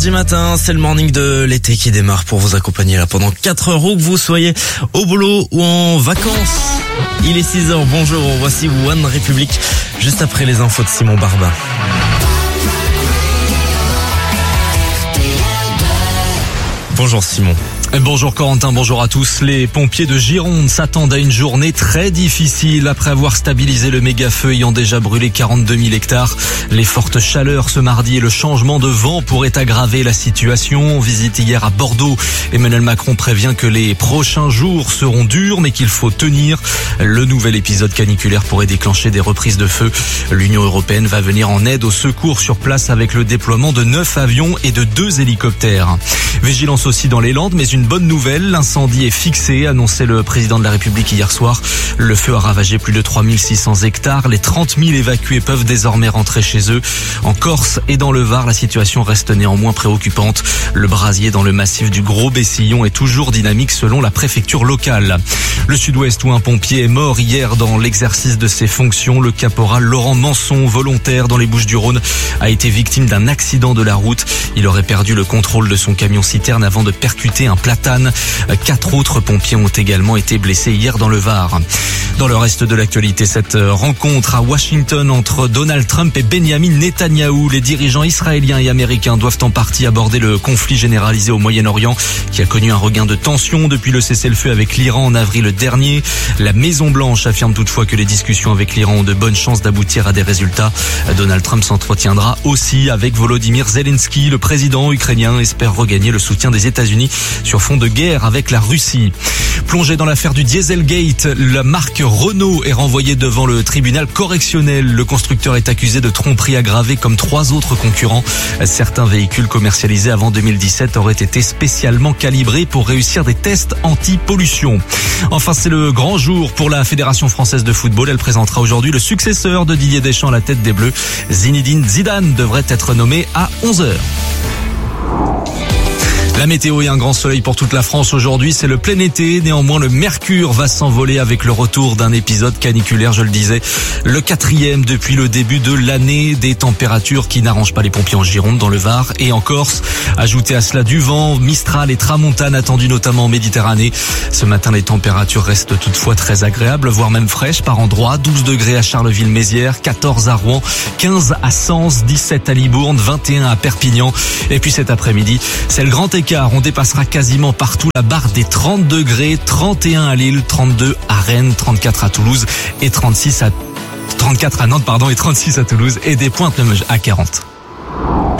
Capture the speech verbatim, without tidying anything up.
mardi matin, c'est le morning de l'été qui démarre pour vous accompagner là pendant quatre heures où que vous soyez au boulot ou en vacances. Il est six heures, bonjour, voici One Republic, juste après les infos de Simon Barba. Bonjour Simon. Bonjour Corentin, bonjour à tous. Les pompiers de Gironde s'attendent à une journée très difficile après avoir stabilisé le méga-feu ayant déjà brûlé quarante-deux mille hectares. Les fortes chaleurs ce mardi et le changement de vent pourraient aggraver la situation. Visite hier à Bordeaux. Emmanuel Macron prévient que les prochains jours seront durs mais qu'il faut tenir. Le nouvel épisode caniculaire pourrait déclencher des reprises de feu. L'Union européenne va venir en aide aux secours sur place avec le déploiement de neuf avions et de deux hélicoptères. Vigilance aussi dans les Landes, mais une bonne nouvelle, l'incendie est fixé, annonçait le président de la République hier soir. Le feu a ravagé plus de trois mille six cents hectares. Les trente mille évacués peuvent désormais rentrer chez eux. En Corse et dans le Var, la situation reste néanmoins préoccupante. Le brasier dans le massif du Gros Bessillon est toujours dynamique selon la préfecture locale. Le Sud-Ouest où un pompier est mort hier dans l'exercice de ses fonctions. Le caporal Laurent Manson, volontaire dans les Bouches-du-Rhône, a été victime d'un accident de la route. Il aurait perdu le contrôle de son camion-citerne avant de percuter un platane. Quatre autres pompiers ont également été blessés hier dans le Var. Dans le reste de l'actualité, cette rencontre à Washington entre Donald Trump et Benjamin Netanyahou. Les dirigeants israéliens et américains doivent en partie aborder le conflit généralisé au Moyen-Orient qui a connu un regain de tension depuis le cessez-le-feu avec l'Iran en avril dernier. La Maison-Blanche affirme toutefois que les discussions avec l'Iran ont de bonnes chances d'aboutir à des résultats. Donald Trump s'entretiendra aussi avec Volodymyr Zelensky. Le président ukrainien espère regagner le soutien des États-Unis sur fond de guerre avec la Russie. Plongé dans l'affaire du Dieselgate, la marque Renault est renvoyée devant le tribunal correctionnel. Le constructeur est accusé de tromperie aggravée comme trois autres concurrents. Certains véhicules commercialisés avant deux mille dix-sept auraient été spécialement calibrés pour réussir des tests anti-pollution. Enfin, c'est le grand jour pour la Fédération française de football. Elle présentera aujourd'hui le successeur de Didier Deschamps à la tête des Bleus. Zinedine Zidane devrait être nommé à onze heures. La météo et un grand soleil pour toute la France aujourd'hui, c'est le plein été. Néanmoins, le mercure va s'envoler avec le retour d'un épisode caniculaire, je le disais, le quatrième depuis le début de l'année. Des températures qui n'arrangent pas les pompiers en Gironde, dans le Var et en Corse. Ajoutez à cela du vent, Mistral et Tramontane attendus notamment en Méditerranée. Ce matin, les températures restent toutefois très agréables, voire même fraîches par endroits. douze degrés à Charleville-Mézières, quatorze à Rouen, quinze à Sens, dix-sept à Libourne, vingt et un à Perpignan. Et puis cet après-midi, c'est le grand écart. On dépassera quasiment partout la barre des trente degrés, trente et un à Lille, trente-deux à Rennes, trente-quatre à Toulouse et trente-six à trente-quatre à Nantes, pardon, et trente-six à Toulouse et des pointes à quarante.